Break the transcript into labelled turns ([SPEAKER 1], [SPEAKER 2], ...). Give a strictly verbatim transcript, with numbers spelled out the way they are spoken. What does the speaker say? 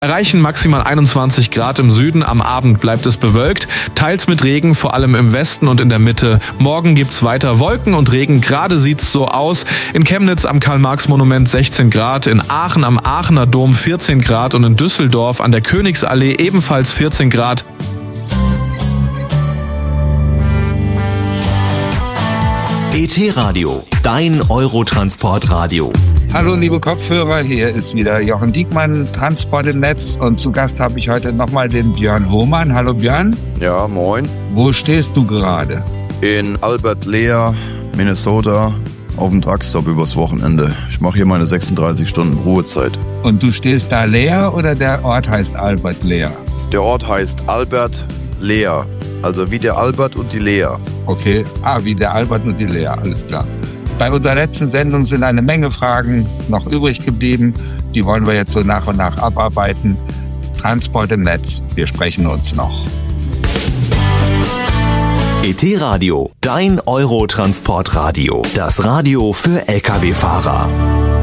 [SPEAKER 1] Erreichen maximal einundzwanzig Grad im Süden, am Abend bleibt es bewölkt, teils mit Regen, vor allem im Westen und in der Mitte. Morgen gibt's weiter Wolken und Regen, gerade sieht's so aus. In Chemnitz am Karl-Marx-Monument sechzehn Grad, in Aachen am Aachener Dom vierzehn Grad und in Düsseldorf an der Königsallee ebenfalls vierzehn Grad.
[SPEAKER 2] E T-Radio, dein Eurotransport-Radio.
[SPEAKER 3] Hallo liebe Kopfhörer, hier ist wieder Jochen Diekmann, Transport im Netz, und zu Gast habe ich heute nochmal den Björn Hohmann. Hallo Björn.
[SPEAKER 4] Ja, moin.
[SPEAKER 3] Wo stehst du gerade?
[SPEAKER 4] In Albert Lea, Minnesota, auf dem Truckstop übers Wochenende. Ich mache hier meine sechsunddreißig Stunden Ruhezeit.
[SPEAKER 3] Und du stehst da Lea oder der Ort heißt Albert Lea?
[SPEAKER 4] Der Ort heißt Albert Lea, also wie der Albert und die Lea.
[SPEAKER 3] Okay, ah, wie der Albert und die Lea, alles klar. Bei unserer letzten Sendung sind eine Menge Fragen noch übrig geblieben. Die wollen wir jetzt so nach und nach abarbeiten. Transport im Netz, wir sprechen uns noch.
[SPEAKER 2] E T-Radio, dein Eurotransport-Radio. Das Radio für Lkw-Fahrer.